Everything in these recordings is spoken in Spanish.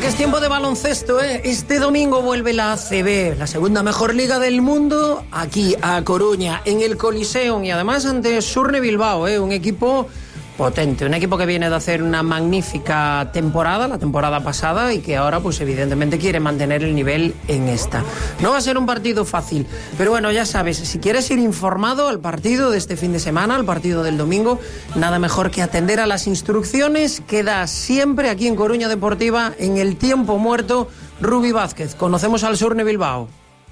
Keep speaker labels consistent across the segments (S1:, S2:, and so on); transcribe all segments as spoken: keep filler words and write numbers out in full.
S1: que es tiempo de baloncesto, ¿eh? Este domingo vuelve la A C B, la segunda mejor liga del mundo, aquí a Coruña, en el Coliseum, y además ante Surne Bilbao, ¿eh? Un equipo potente, un equipo que viene de hacer una magnífica temporada, la temporada pasada, y que ahora pues evidentemente quiere mantener el nivel en esta. No va a ser un partido fácil, pero bueno, ya sabes, si quieres ir informado al partido de este fin de semana, al partido del domingo, nada mejor que atender a las instrucciones que da siempre aquí en Coruña Deportiva, en el tiempo muerto, Rubi Vázquez. Conocemos al Surne Bilbao.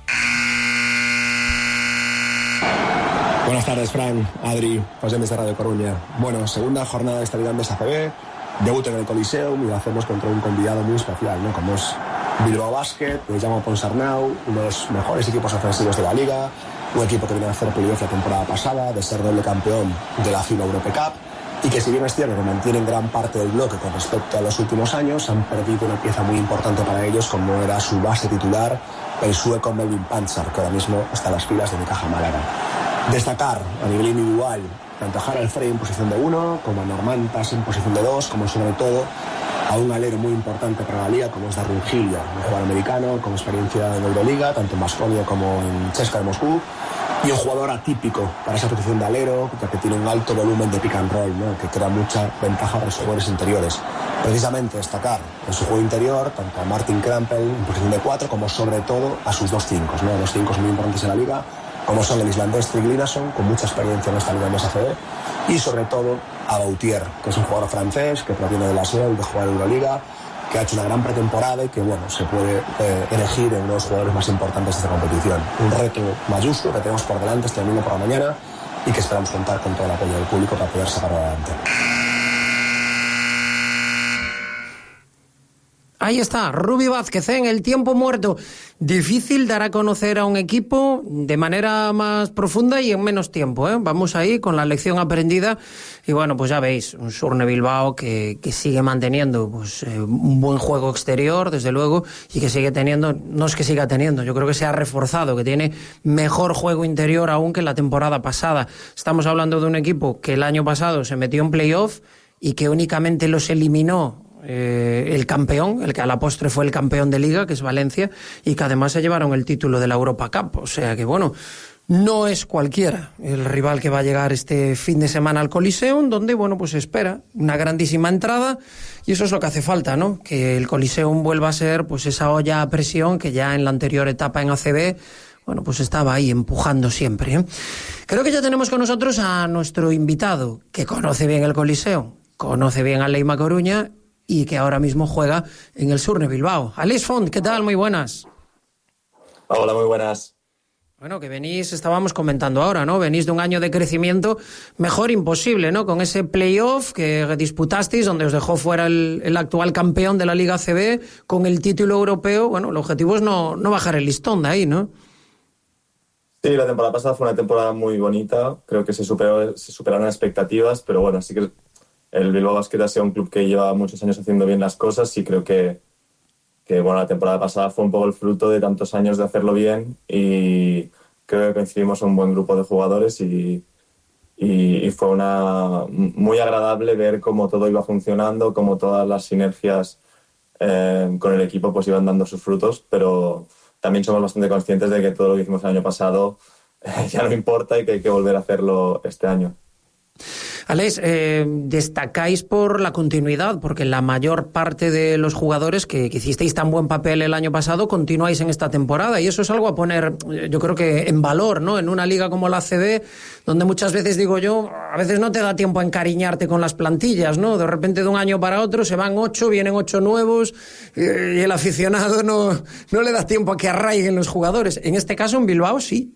S2: Buenas tardes, Fran, Adri, José de Radio Coruña. Bueno, segunda jornada de esta Liga Endesa A C B, debut en el Coliseum y lo hacemos contra un convidado muy especial, ¿no? Como es Bilbao Basket, que llamo Ponsarnau, uno de los mejores equipos ofensivos de la Liga, un equipo que viene a hacer playoff la temporada pasada, de ser doble campeón de la FIBA Europe Cup, y que si bien es cierto que mantienen gran parte del bloque con respecto a los últimos años, han perdido una pieza muy importante para ellos, como era su base titular, el sueco Melvin Pantsar, que ahora mismo está en las filas de Unicaja Málaga. Destacar a nivel individual tanto a Harald Frey en posición de uno, como a Normantas en posición de dos, como sobre todo a un alero muy importante para la liga como es Darren Hilliard, un jugador americano con experiencia en Euroliga, tanto en Baskonia como en Cheska de Moscú, y un jugador atípico para esa posición de alero, ya que tiene un alto volumen de pick and roll, ¿no? Que crea mucha ventaja para los jugadores interiores. Precisamente destacar en su juego interior tanto a Martin Krampel en posición de cuatro, como sobre todo a sus dos cinco, ¿no? Dos cinco muy importantes en la liga, como son el islandés Trig Linason, con mucha experiencia en esta Liga Endesa A C B, y sobre todo a Bautier, que es un jugador francés que proviene de la S E L, de jugar en Euroliga, que ha hecho una gran pretemporada y que bueno, se puede eh, elegir en uno de los jugadores más importantes de esta competición. Un reto mayúsculo que tenemos por delante este domingo por la mañana y que esperamos contar con todo el apoyo del público para poder sacarlo adelante.
S1: Ahí está, Rubi Vázquez, ¿eh? En el tiempo muerto. Difícil dar a conocer a un equipo de manera más profunda y en menos tiempo, ¿eh? Vamos ahí con la lección aprendida y bueno, pues ya veis, un Surne Bilbao que, que sigue manteniendo pues eh, un buen juego exterior, desde luego, y que sigue teniendo, no es que siga teniendo, yo creo que se ha reforzado, que tiene mejor juego interior aún que la temporada pasada. Estamos hablando de un equipo que el año pasado se metió en playoff y que únicamente los eliminó Eh, el campeón, el que a la postre fue el campeón de liga, que es Valencia, y que además se llevaron el título de la Europa Cup, o sea que bueno, no es cualquiera el rival que va a llegar este fin de semana al Coliseum, donde bueno, pues se espera una grandísima entrada, y eso es lo que hace falta, ¿no? Que el Coliseum vuelva a ser pues esa olla a presión que ya en la anterior etapa en A C B bueno, pues estaba ahí empujando siempre, ¿eh? Creo que ya tenemos con nosotros a nuestro invitado, que conoce bien el Coliseum, conoce bien a Leima Coruña y que ahora mismo juega en el Surne Bilbao. Aleix Font, ¿qué tal? Muy buenas.
S3: Hola, muy buenas.
S1: Bueno, que venís, estábamos comentando ahora, ¿no? Venís de un año de crecimiento mejor imposible, ¿no? Con ese playoff que disputasteis, donde os dejó fuera el, el actual campeón de la Liga A C B, con el título europeo. Bueno, el objetivo es no, no bajar el listón de ahí, ¿no?
S3: Sí, la temporada pasada fue una temporada muy bonita. Creo que se superó, se superaron las expectativas, pero bueno, sí que el Bilbao Basket ha sido un club que lleva muchos años haciendo bien las cosas y creo que, que bueno, la temporada pasada fue un poco el fruto de tantos años de hacerlo bien y creo que coincidimos en un buen grupo de jugadores y, y, y fue una muy agradable ver cómo todo iba funcionando, cómo todas las sinergias eh, con el equipo pues iban dando sus frutos, pero también somos bastante conscientes de que todo lo que hicimos el año pasado eh, ya no importa y que hay que volver a hacerlo este año.
S1: Aleix, eh, destacáis por la continuidad, porque la mayor parte de los jugadores que, que hicisteis tan buen papel el año pasado continuáis en esta temporada y eso es algo a poner, yo creo que en valor, ¿no? En una liga como la A C B, donde muchas veces digo yo, a veces no te da tiempo a encariñarte con las plantillas, ¿no? De repente de un año para otro se van ocho, vienen ocho nuevos eh, y el aficionado no, no le da tiempo a que arraiguen los jugadores. En este caso en Bilbao sí.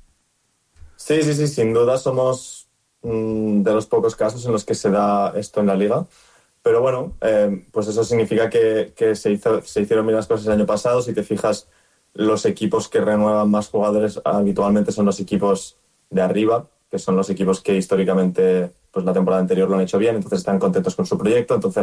S3: Sí, sí, sí, sin duda somos de los pocos casos en los que se da esto en la liga, pero bueno, eh, pues eso significa que, que se, hizo, se hicieron bien las cosas el año pasado. Si te fijas, los equipos que renuevan más jugadores habitualmente son los equipos de arriba, que son los equipos que históricamente pues la temporada anterior lo han hecho bien, entonces están contentos con su proyecto, entonces